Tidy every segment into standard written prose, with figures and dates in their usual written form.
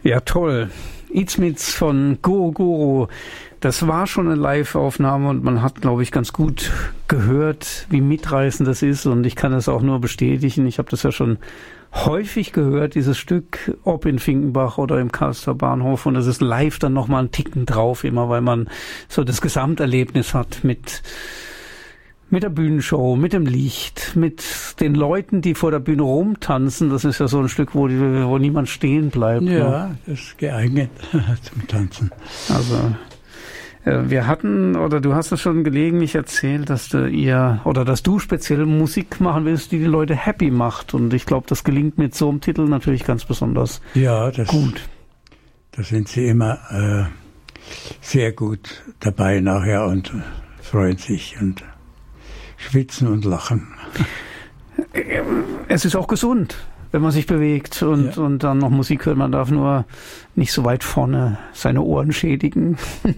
Ja, toll. Eatsmits von Goro Goro. Das war schon eine Live-Aufnahme und man hat, glaube ich, ganz gut gehört, wie mitreißend das ist. Und ich kann das auch nur bestätigen. Ich habe das ja schon häufig gehört, dieses Stück, ob in Finkenbach oder im Karlsruher Bahnhof. Und es ist live dann nochmal einen Ticken drauf, immer weil man so das Gesamterlebnis hat mit der Bühnenshow, mit dem Licht, mit den Leuten, die vor der Bühne rumtanzen. Das ist ja so ein Stück, wo niemand stehen bleibt. Ja, das ist geeignet zum Tanzen. Also wir hatten, oder du hast es schon gelegentlich erzählt, dass du speziell Musik machen willst, die Leute happy macht. Und ich glaube, das gelingt mit so einem Titel natürlich ganz besonders gut. Da sind sie immer sehr gut dabei nachher und freuen sich und schwitzen und lachen. Es ist auch gesund, wenn man sich bewegt und dann noch Musik hört. Man darf nur nicht so weit vorne seine Ohren schädigen.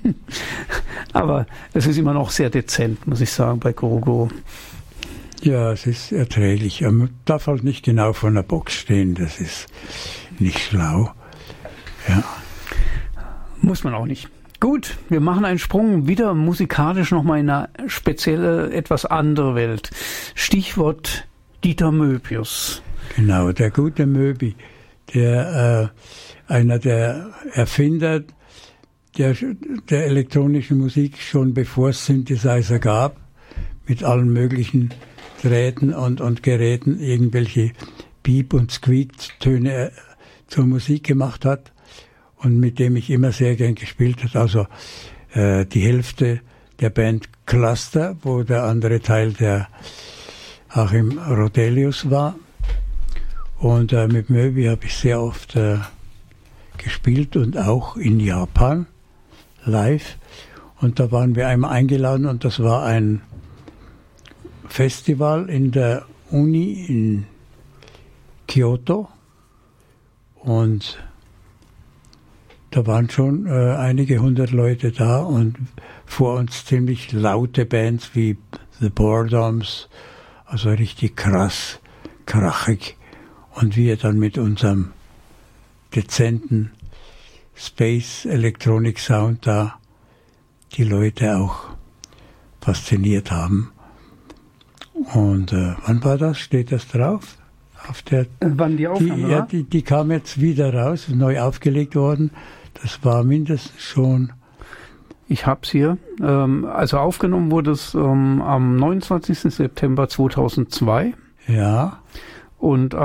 Aber es ist immer noch sehr dezent, muss ich sagen, bei Goro Goro. Ja, es ist erträglich. Man darf halt nicht genau vor einer Box stehen, das ist nicht schlau. Ja. Muss man auch nicht. Gut, wir machen einen Sprung wieder musikalisch nochmal in eine spezielle, etwas andere Welt. Stichwort Dieter Möbius. Genau, der gute Möbi, der einer der Erfinder der elektronischen Musik, schon bevor es Synthesizer gab, mit allen möglichen Drähten und Geräten irgendwelche Piep- und Squeak-Töne zur Musik gemacht hat. Und mit dem ich immer sehr gern gespielt habe. Also die Hälfte der Band Cluster, wo der andere Teil der Achim Rodelius war. Und mit Möbi habe ich sehr oft gespielt und auch in Japan live. Und da waren wir einmal eingeladen und das war ein Festival in der Uni in Kyoto. Und da waren schon einige hundert Leute da und vor uns ziemlich laute Bands wie The Boredoms, also richtig krass, krachig. Und wir dann mit unserem dezenten Space Electronic Sound da die Leute auch fasziniert haben. Und wann war das? Steht das drauf? Auf der, wann die Aufnahme war? Die kam jetzt wieder raus, neu aufgelegt worden. Das war mindestens schon... Ich habe es hier. Also aufgenommen wurde es am 29. September 2002. Ja. Und